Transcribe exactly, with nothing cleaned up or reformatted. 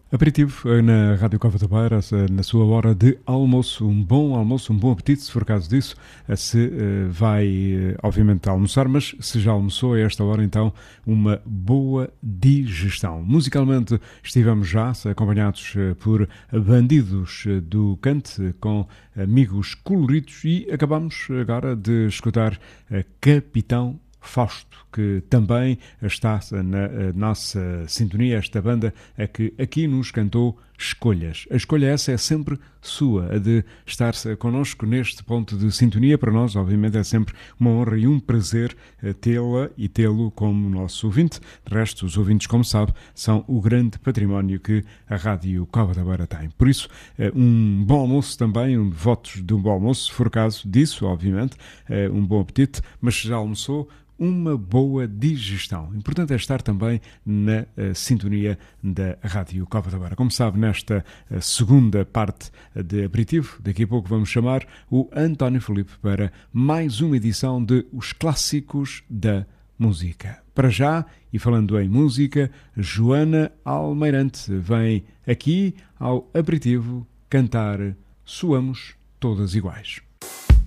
Aperitivo na Rádio Cova da Beira, na sua hora de almoço. Um bom almoço, um bom apetite, se for caso disso. Se vai, obviamente, almoçar, mas se já almoçou a esta hora, então, uma boa digestão. Musicalmente, estivemos já acompanhados por Bandidos do Cante, com Amigos Coloridos, e acabamos agora de escutar Capitão Fausto, que também está na nossa sintonia, esta banda a que aqui nos cantou Escolhas. A escolha essa é sempre sua, a de estar connosco neste ponto de sintonia. Para nós, obviamente, é sempre uma honra e um prazer tê-la e tê-lo como nosso ouvinte. De resto, os ouvintes, como sabe, são o grande património que a Rádio Cova da Beira tem. Por isso, um bom almoço também, um votos de um bom almoço, se for caso disso, obviamente, um bom apetite, mas se já almoçou, uma boa digestão. Importante é estar também na uh, sintonia da Rádio Cova da Beira. Como sabe, nesta uh, segunda parte de aperitivo, daqui a pouco vamos chamar o António Filipe para mais uma edição de Os Clássicos da Música. Para já, e falando em música, Joana Almeirante vem aqui ao aperitivo cantar Soamos Todas Iguais.